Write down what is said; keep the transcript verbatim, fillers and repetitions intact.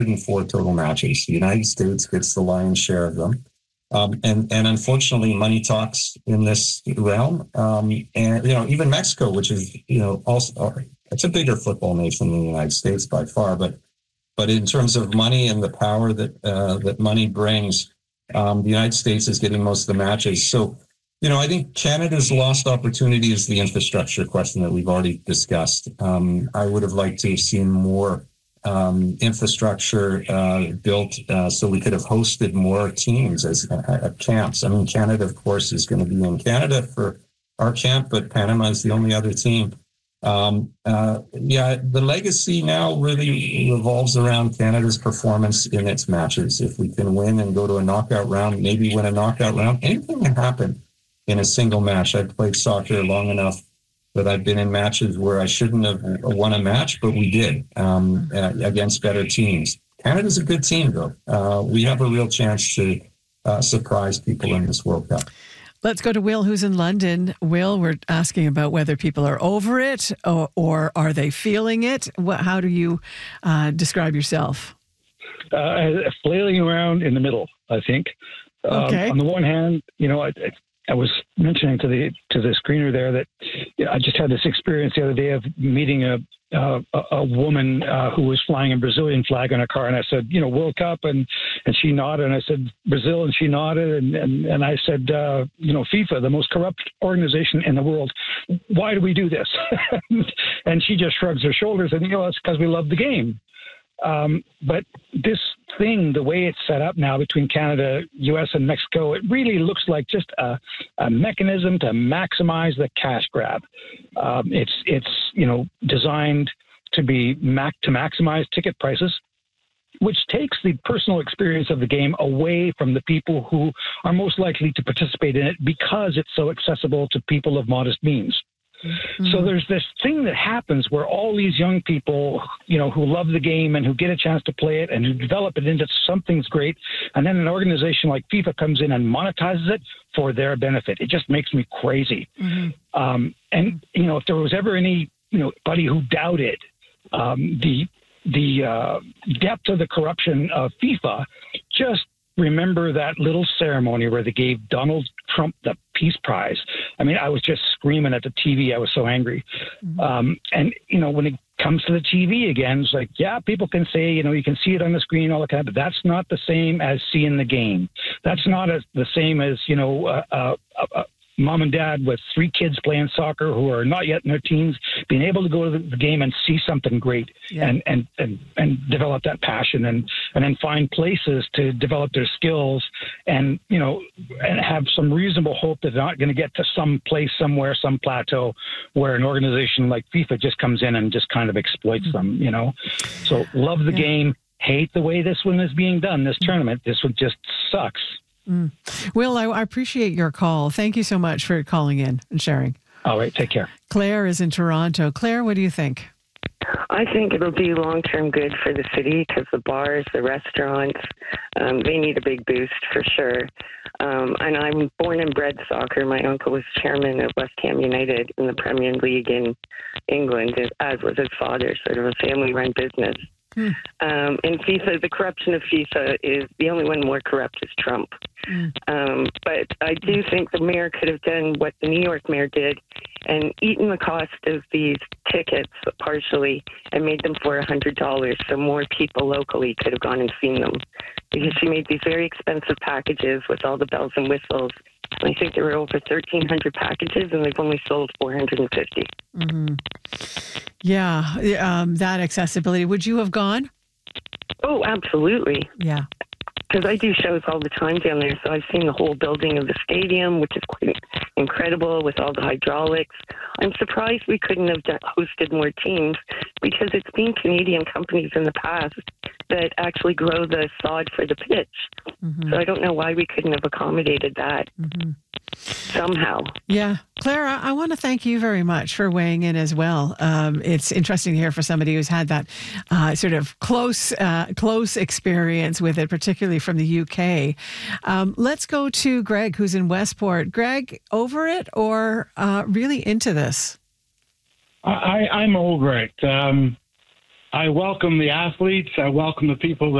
four total matches. The United States gets the lion's share of them. Um, and, and unfortunately, money talks in this realm. Um, and, you know, even Mexico, which is, you know, also, it's a bigger football nation than the United States by far. But but in terms of money and the power that uh, that money brings, um, the United States is getting most of the matches. So, you know, I think Canada's lost opportunity is the infrastructure question that we've already discussed. Um, I would have liked to have seen more um, infrastructure uh, built uh, so we could have hosted more teams as uh, at camps. I mean, Canada, of course, is going to be in Canada for our camp, but Panama is the only other team. Um, uh, yeah, the legacy now really revolves around Canada's performance in its matches. If we can win and go to a knockout round, maybe win a knockout round, anything can happen in a single match. I've played soccer long enough that I've been in matches where I shouldn't have won a match, but we did um, uh, against better teams. Canada's a good team, though. Uh, we have a real chance to uh, surprise people in this World Cup. Let's go to Will, who's in London. Will, we're asking about whether people are over it or, or are they feeling it? What, how do you uh, describe yourself? Uh, flailing around in the middle, I think. Okay. Um, on the one hand, you know, I, I was mentioning to the to the screener there that you know, I just had this experience the other day of meeting a uh, a, a woman uh, who was flying a Brazilian flag on her car, and I said, you know, World Cup, and and she nodded, and I said Brazil, and she nodded, and and, and I said, uh, you know, FIFA, the most corrupt organization in the world. Why do we do this? And she just shrugs her shoulders, and you know, it's because we love the game. Um, but this thing, the way it's set up now between Canada, U S, and Mexico, it really looks like just a, a mechanism to maximize the cash grab. Um, it's it's you know designed to be mac to maximize ticket prices, which takes the personal experience of the game away from the people who are most likely to participate in it because it's so accessible to people of modest means. Mm-hmm. So there's this thing that happens where all these young people, you know, who love the game and who get a chance to play it and who develop it into something's great, and then an organization like FIFA comes in and monetizes it for their benefit. It just makes me crazy. Mm-hmm. Um, and, you know, if there was ever any, you know, buddy who doubted um, the the uh, depth of the corruption of FIFA, just remember that little ceremony where they gave Donald Trump the Peace Prize. I mean, I was just screaming at the T V. I was so angry. Mm-hmm. Um, and, you know, when it comes to the T V again, it's like, yeah, people can say, you know, you can see it on the screen, all that kind of, but that's not the same as seeing the game. That's not as, the same as, you know, uh, uh, uh, mom and dad with three kids playing soccer who are not yet in their teens, being able to go to the game and see something great yeah. and, and, and, and develop that passion and, and then find places to develop their skills and, you know, and have some reasonable hope that they're not going to get to some place somewhere, some plateau where an organization like FIFA just comes in and just kind of exploits mm-hmm. them, you know? So love the yeah. game, hate the way this one is being done, this tournament. This one just sucks. Mm. Will, I, I appreciate your call. Thank you so much for calling in and sharing. All right, take care. Claire is in Toronto. Claire, what do you think? I think it'll be long-term good for the city because the bars, the restaurants, um, they need a big boost for sure. Um, and I'm born and bred soccer. My uncle was chairman of West Ham United in the Premier League in England, as was his father, sort of a family-run business. Hmm. Um, and FIFA, the corruption of FIFA is the only one more corrupt is Trump. Hmm. Um, but I do think the mayor could have done what the New York mayor did and eaten the cost of these tickets partially and made them for one hundred dollars so more people locally could have gone and seen them. Because she made these very expensive packages with all the bells and whistles. And I think there were over thirteen hundred packages and they've only sold four hundred fifty. Mm-hmm. Yeah, um, that accessibility. Would you have gone? Oh, absolutely. Yeah. Because I do shows all the time down there, so I've seen the whole building of the stadium, which is quite incredible with all the hydraulics. I'm surprised we couldn't have done, hosted more teams because it's been Canadian companies in the past that actually grow the sod for the pitch. Mm-hmm. So I don't know why we couldn't have accommodated that. Mm-hmm. Somehow. Yeah. Clara, I want to thank you very much for weighing in as well. Um, it's interesting to hear for somebody who's had that uh, sort of close uh, close experience with it, particularly from the U K. Um, let's go to Greg, who's in Westport. Greg, over it or uh, really into this? I, I'm over it. Um, I welcome the athletes. I welcome the people that